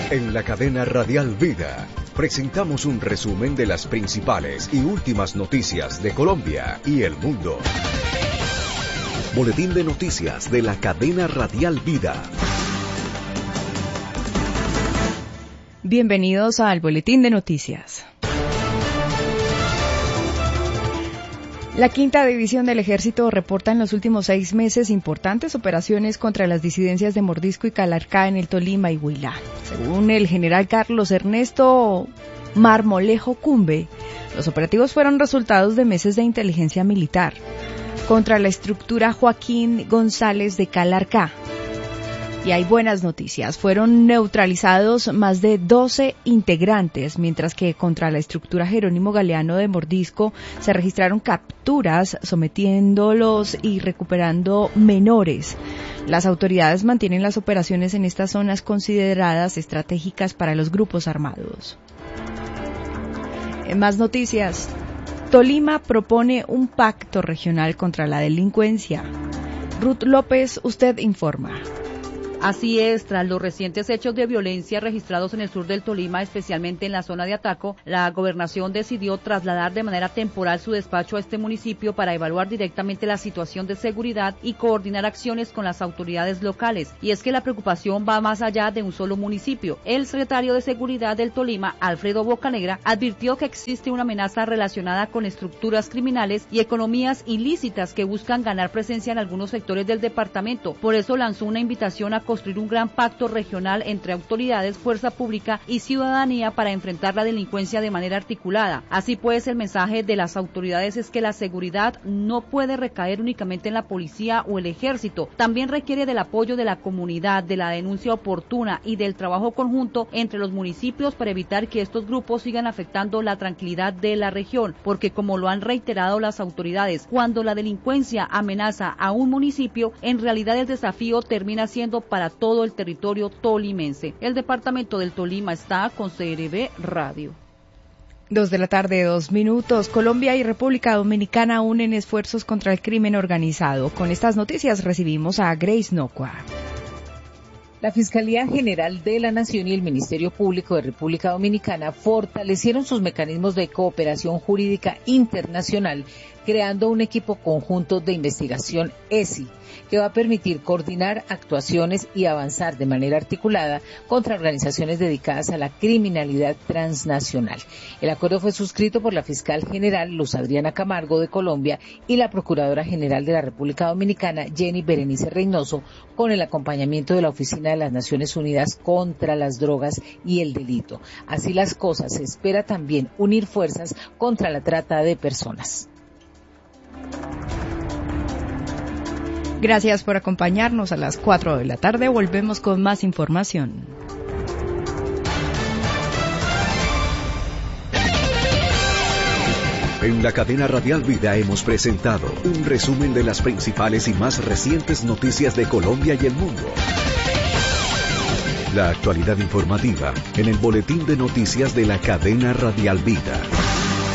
En la cadena Radial Vida presentamos un resumen de las principales y últimas noticias de Colombia y el mundo. Boletín de noticias de la cadena Radial Vida. Bienvenidos al Boletín de Noticias. La Quinta División del Ejército reporta en los últimos 6 meses importantes operaciones contra las disidencias de Mordisco y Calarcá en el Tolima y Huila. Según el general Carlos Ernesto Marmolejo Cumbe, los operativos fueron resultados de meses de inteligencia militar contra la estructura Joaquín González de Calarcá. Y hay buenas noticias. Fueron neutralizados más de 12 integrantes, mientras que contra la estructura Jerónimo Galeano de Mordisco se registraron capturas, sometiéndolos y recuperando menores. Las autoridades mantienen las operaciones en estas zonas consideradas estratégicas para los grupos armados. En más noticias, Tolima propone un pacto regional contra la delincuencia. Ruth López, usted informa. Así es, tras los recientes hechos de violencia registrados en el sur del Tolima, especialmente en la zona de Ataco, la gobernación decidió trasladar de manera temporal su despacho a este municipio para evaluar directamente la situación de seguridad y coordinar acciones con las autoridades locales. Y es que la preocupación va más allá de un solo municipio. El secretario de Seguridad del Tolima, Alfredo Bocanegra, advirtió que existe una amenaza relacionada con estructuras criminales y economías ilícitas que buscan ganar presencia en algunos sectores del departamento. Por eso lanzó una invitación a construir un gran pacto regional entre autoridades, fuerza pública y ciudadanía para enfrentar la delincuencia de manera articulada. Así pues, el mensaje de las autoridades es que la seguridad no puede recaer únicamente en la policía o el ejército, también requiere del apoyo de la comunidad, de la denuncia oportuna y del trabajo conjunto entre los municipios para evitar que estos grupos sigan afectando la tranquilidad de la región, porque como lo han reiterado las autoridades, cuando la delincuencia amenaza a un municipio, en realidad el desafío termina siendo para todo el territorio tolimense. El departamento del Tolima está con CRB Radio. 2:02 p.m. Colombia y República Dominicana unen esfuerzos contra el crimen organizado. Con estas noticias recibimos a Grace Nocua. La Fiscalía General de la Nación y el Ministerio Público de República Dominicana fortalecieron sus mecanismos de cooperación jurídica internacional, creando un equipo conjunto de investigación ESI, que va a permitir coordinar actuaciones y avanzar de manera articulada contra organizaciones dedicadas a la criminalidad transnacional. El acuerdo fue suscrito por la fiscal general Luz Adriana Camargo de Colombia y la Procuradora General de la República Dominicana, Jenny Berenice Reynoso, con el acompañamiento de la Oficina de las Naciones Unidas contra las Drogas y el Delito. Así las cosas, se espera también unir fuerzas contra la trata de personas. Gracias por acompañarnos. A las 4 de la tarde volvemos con más información. En la cadena Radial Vida hemos presentado un resumen de las principales y más recientes noticias de Colombia y el mundo. La actualidad informativa en el Boletín de Noticias de la cadena Radial Vida.